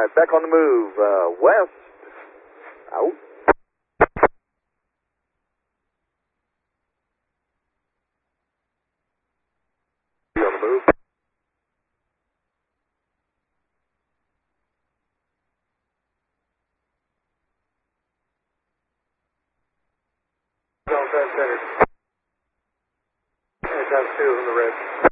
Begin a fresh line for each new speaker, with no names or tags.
right, back on the move. West. Out. On the move. Zone 10 center. Anytime 2 in the red.